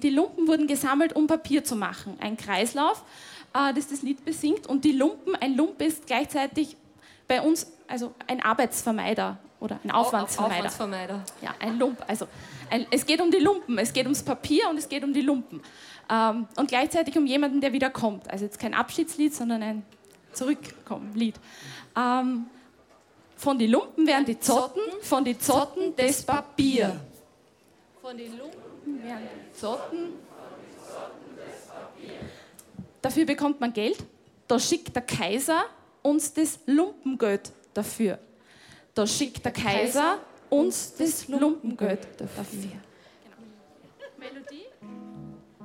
die Lumpen wurden gesammelt, um Papier zu machen. Ein Kreislauf, das Lied besingt. Und die Lumpen, ein Lump ist gleichzeitig bei uns also ein Arbeitsvermeider oder ein Aufwandsvermeider. Ja, ein Lump. Also es geht um die Lumpen, es geht ums Papier und es geht um die Lumpen. Und gleichzeitig um jemanden, der wieder kommt. Also jetzt kein Abschiedslied, sondern ein Zurückkommen-Lied. Von die Lumpen werden die Zotten, von die Zotten das Papier. Von die Lumpen werden die Zotten. Dafür bekommt man Geld. Da schickt der Kaiser uns das Lumpengeld dafür. Da schickt der Kaiser uns das Lumpengeld dafür. Genau. Melodie?